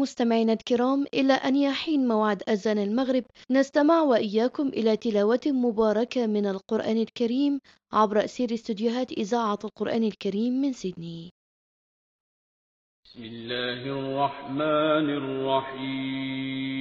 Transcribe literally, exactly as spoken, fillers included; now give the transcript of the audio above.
مستمعينا الكرام، إلى أن يحين موعد أذان المغرب نستمع وإياكم إلى تلاوة مباركة من القرآن الكريم عبر أثير استديوهات إذاعة القرآن الكريم من سيدني. بسم الله الرحمن الرحيم.